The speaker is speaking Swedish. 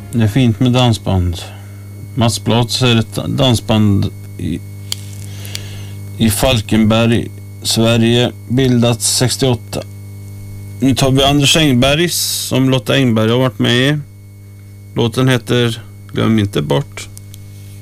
Det är fint med dansband. Mats Blotz är ett dansband i Falkenberg, Sverige, bildat 68. Nu tar vi Anders Engbergs som Lotta Engberg har varit med i. Låten heter Glöm inte bort.